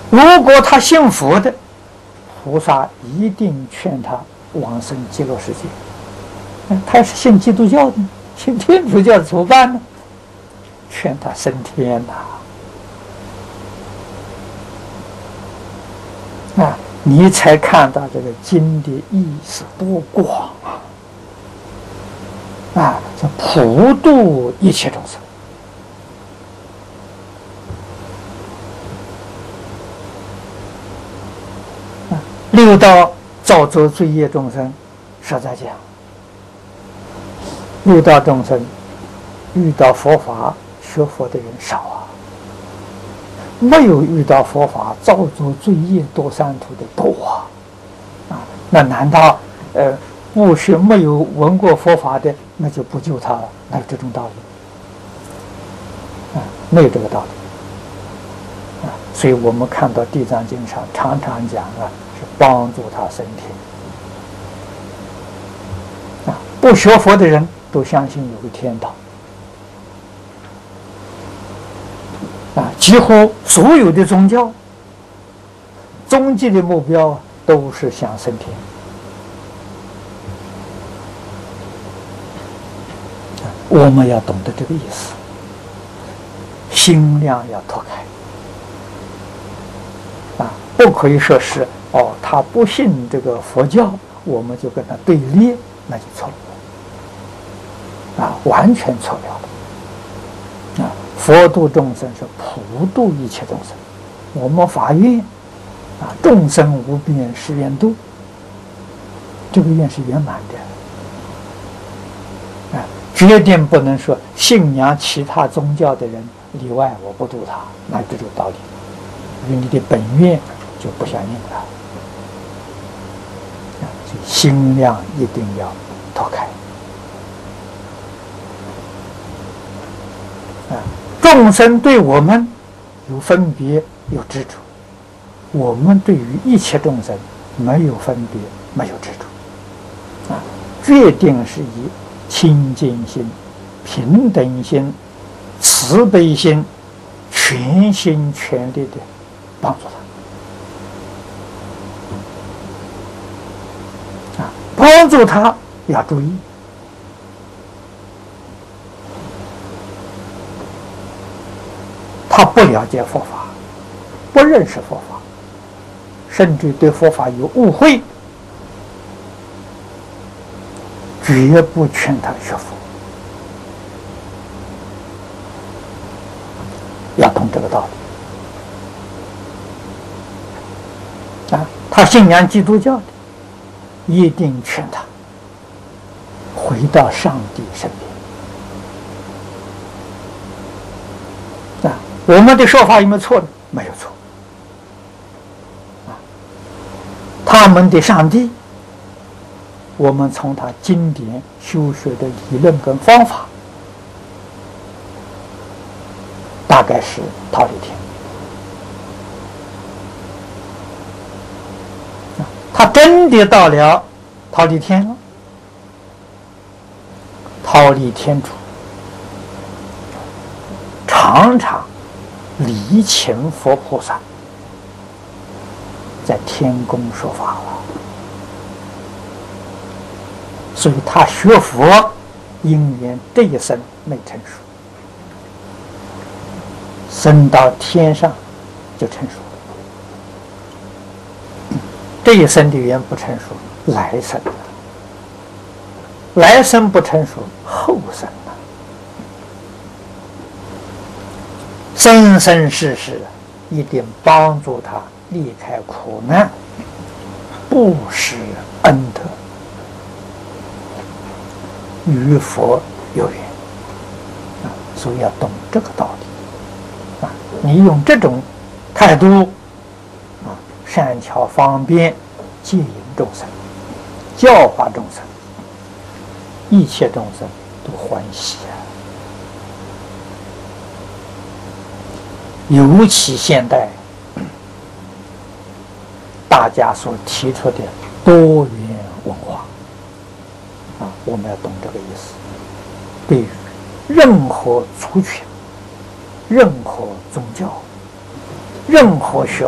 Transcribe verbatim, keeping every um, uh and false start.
如果他信佛的，菩萨一定劝他往生极乐世界。他是信基督教的，信天主教怎么办呢？劝他升天呐！啊，你才看到这个经的意思多广啊！啊，这普度一切众生。啊，六道造作罪业众生，实在讲，六道众生遇到佛法学佛的人少啊，没有遇到佛法造作罪业堕三途的多啊！啊，那难道呃不学没有闻过佛法的，那就不救他了？哪有这种道理？啊，没有这个道理啊！所以我们看到《地藏经》上常常讲啊，是帮助他升天啊。不学佛的人都相信有个天堂啊，几乎所有的宗教终极的目标都是想升天。我们要懂得这个意思，心量要拓开啊，不可以说是哦，他不信这个佛教，我们就跟他对立，那就错了啊，完全错了的啊！佛度众生是普度一切众生，我们发愿啊，众生无边誓愿度，这个愿是圆满的。决定不能说信仰其他宗教的人例外，我不度他，那这就道理，与你的本愿就不相应了。所以心量一定要拓开。啊，众生对我们有分别，有执着；我们对于一切众生没有分别，没有执着。啊，决定是以清净心、平等心、慈悲心，全心全力的帮助他。啊，帮助他要注意，他不了解佛法，不认识佛法，甚至对佛法有误会，绝不劝他学佛。要懂这个道理啊！他信仰基督教的，一定劝他回到上帝身边啊！我们的说法有没有错呢？没有错啊！他们的上帝，我们从他经典修学的理论跟方法，大概是忉利天。他真的到了忉利天了，忉利天主常常礼请佛菩萨在天宫说法了。所以他学佛因缘这一生没成熟，升到天上就成熟了。这一生的缘不成熟，来生了；来生不成熟，后生了。生生世世一定帮助他离开苦难，布施恩德，与佛有缘啊！所以要懂这个道理啊！你用这种态度啊，善巧方便接引众生，教化众生，一切众生都欢喜啊！尤其现代大家所提出的多元文化啊，我们要懂这个意思。对于任何族群、任何宗教、任何学